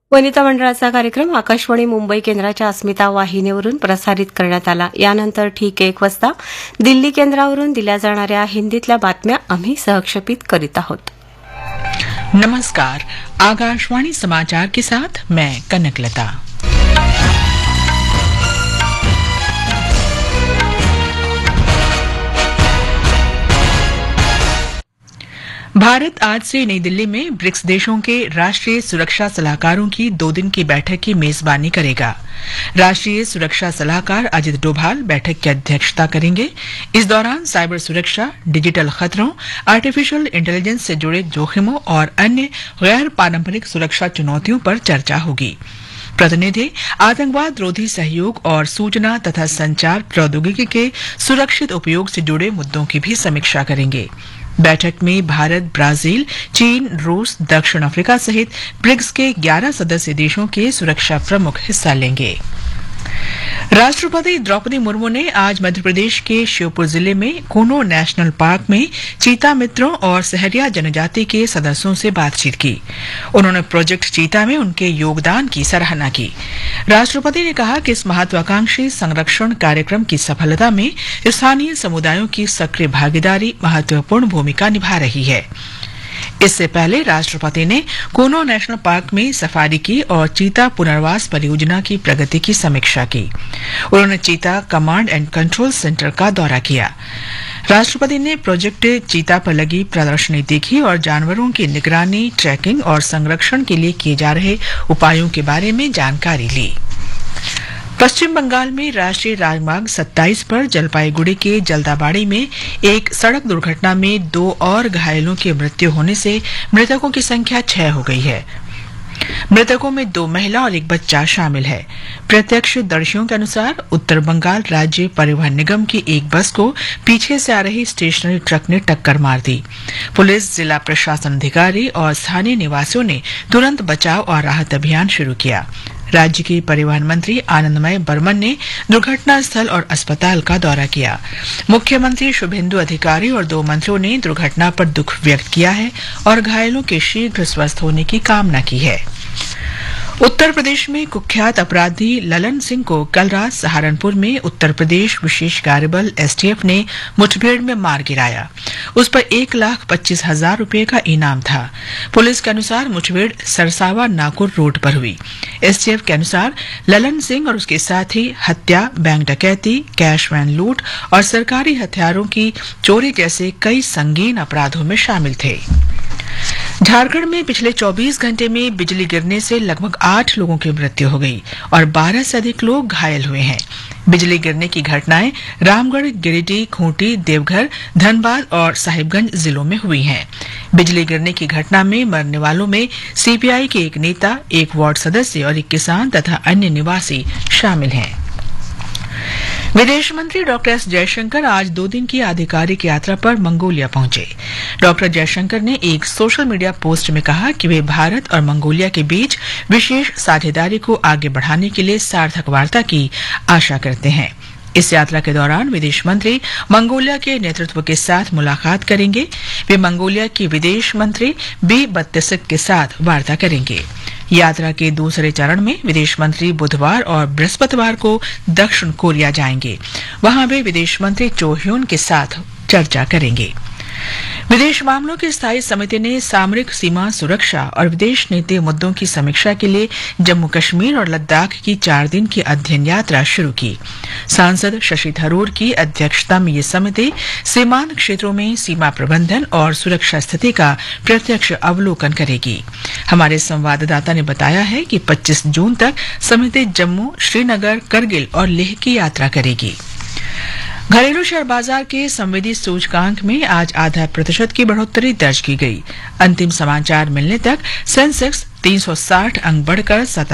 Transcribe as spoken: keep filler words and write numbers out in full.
वनिता मंडळाचा कार्यक्रम आकाशवाणी मुंबई केंद्राच्या अस्मिता वाहिनीवरून प्रसारित करण्यात आला. यानंतर ठीक एक वाजता दिल्ली केंद्रावरून दिल्या जाणाऱ्या हिंदीतल्या बातम्या आम्ही सहक्षेपित करीत आहोत. नमस्कार, आकाशवाणी समाचार के साथ मैं कनकलता. भारत आज से नई दिल्ली में ब्रिक्स देशों के राष्ट्रीय सुरक्षा सलाहकारों की दो दिन की बैठक की मेजबानी करेगा. राष्ट्रीय सुरक्षा सलाहकार अजित डोभाल बैठक की अध्यक्षता करेंगे. इस दौरान साइबर सुरक्षा, डिजिटल खतरों, आर्टिफिशियल इंटेलिजेंस से जुड़े जोखिमों और अन्य गैर पारंपरिक सुरक्षा चुनौतियों पर चर्चा होगी. प्रतिनिधि आतंकवाद रोधी सहयोग और सूचना तथा संचार प्रौद्योगिकी के सुरक्षित उपयोग से जुड़े मुद्दों की भी समीक्षा करेंगे. बैठक में भारत, ब्राजील, चीन, रूस, दक्षिण अफ्रीका सहित ब्रिक्स के ग्यारह सदस्य देशों के सुरक्षा प्रमुख हिस्सा लेंगे. राष्ट्रपति द्रौपदी मुर्मू ने आज मध्य प्रदेश के श्योपुर जिले में कूनो नेशनल पार्क में चीता मित्रों और सहरिया जनजाति के सदस्यों से बातचीत की. उन्होंने प्रोजेक्ट चीता में उनके योगदान की सराहना की. राष्ट्रपति ने कहा कि इस महत्वाकांक्षी संरक्षण कार्यक्रम की सफलता में स्थानीय समुदायों की सक्रिय भागीदारी महत्वपूर्ण भूमिका निभा रही है. इससे पहले राष्ट्रपति ने कूनो नेशनल पार्क में सफारी की और चीता पुनर्वास परियोजना की प्रगति की समीक्षा की. उन्होंने चीता कमांड एंड कंट्रोल सेंटर का दौरा किया. राष्ट्रपति ने प्रोजेक्ट चीता पर लगी प्रदर्शनी देखी और जानवरों की निगरानी, ट्रैकिंग और संरक्षण के लिए किए जा रहे उपायों के बारे में जानकारी ली. पश्चिम बंगाल में राष्ट्रीय राजमार्ग सत्ताईस पर जलपाईगुड़ी के जल्दाबाड़ी में एक सड़क दुर्घटना में दो और घायलों की मृत्यु होने से मृतकों की संख्या छह हो गई है. मृतकों में दो महिला और एक बच्चा शामिल है. प्रत्यक्षदर्शियों के अनुसार उत्तर बंगाल राज्य परिवहन निगम की एक बस को पीछे से आ रही स्टेशनरी ट्रक ने टक्कर मार दी. पुलिस, जिला प्रशासन अधिकारी और स्थानीय निवासियों ने तुरंत बचाव और राहत अभियान शुरू किया. राज्य के परिवहन मंत्री आनंदमय बर्मन ने दुर्घटना स्थल और अस्पताल का दौरा किया. मुख्यमंत्री शुभेंदु अधिकारी और दो मंत्रियों ने दुर्घटना पर दुख व्यक्त किया है और घायलों के शीघ्र स्वस्थ होने की कामना की है. उत्तर प्रदेश में कुख्यात अपराधी ललन सिंह को कल रात सहारनपुर में उत्तर प्रदेश विशेष कार्यबल एसटीएफ ने मुठभेड़ में मार गिराया. उस पर एक लाख पच्चीस हजार रूपये का इनाम था. पुलिस के अनुसार मुठभेड़ सरसावा नाकुर रोड पर हुई. एसटीएफ के अनुसार ललन सिंह और उसके साथी हत्या, बैंक डकैती, कैश वैन लूट और सरकारी हथियारों की चोरी जैसे कई संगीन अपराधों में शामिल थे. झारखंड में पिछले चौबीस घंटे में बिजली गिरने से लगभग आठ लोगों की मृत्यु हो गई और बारह से अधिक लोग घायल हुए हैं. बिजली गिरने की घटनाएं रामगढ़, गिरिडीह, खूंटी, देवघर, धनबाद और साहिबगंज जिलों में हुई हैं. बिजली गिरने की घटना में मरने वालों में सीपीआई के एक नेता, एक वार्ड सदस्य और एक किसान तथा अन्य निवासी शामिल हैं. विदेश मंत्री डॉक्टर एस जयशंकर आज दो दिन की आधिकारिक यात्रा पर मंगोलिया पहुंचे. डॉक्टर जयशंकर ने एक सोशल मीडिया पोस्ट में कहा कि वे भारत और मंगोलिया के बीच विशेष साझेदारी को आगे बढ़ाने के लिए सार्थक वार्ता की आशा करते हैं. इस यात्रा के दौरान विदेश मंत्री मंगोलिया के नेतृत्व के साथ मुलाकात करेंगे. वे मंगोलिया की विदेश मंत्री बी बत्तिसिक के साथ वार्ता करेंगे. यात्रा के दूसरे चरण में विदेश मंत्री बुधवार और बृहस्पतिवार को दक्षिण कोरिया जाएंगे. वहां वे विदेश मंत्री चो ह्यून के साथ चर्चा करेंगे. विदेश मामलों की स्थायी समिति ने सामरिक सीमा सुरक्षा और विदेश नीति मुद्दों की समीक्षा के लिए जम्मू कश्मीर और लद्दाख की चार दिन की अध्ययन यात्रा शुरू की. सांसद शशि थरूर की अध्यक्षता में ये समिति सीमांत क्षेत्रों में सीमा प्रबंधन और सुरक्षा स्थिति का प्रत्यक्ष अवलोकन करेगी. हमारे संवाददाता ने बताया है कि पच्चीस जून तक समिति जम्मू, श्रीनगर, करगिल और लेह की यात्रा करेगी. घरेलू शेयर बाजार के संवेदी सूचकांक में आज आधा प्रतिशत की बढ़ोतरी दर्ज की गई. अंतिम समाचार मिलने तक सेंसेक्स तीन सौ साठ अंक बढ़कर